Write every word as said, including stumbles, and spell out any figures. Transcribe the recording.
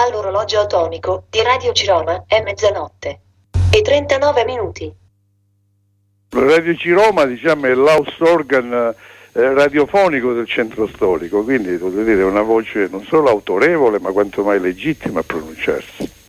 All'orologio atomico di Radio Ciroma è mezzanotte e trentanove minuti. Radio Ciroma, diciamo, è l'house organ eh, radiofonico del centro storico, quindi voglio dire, è una voce non solo autorevole ma quanto mai legittima a pronunciarsi.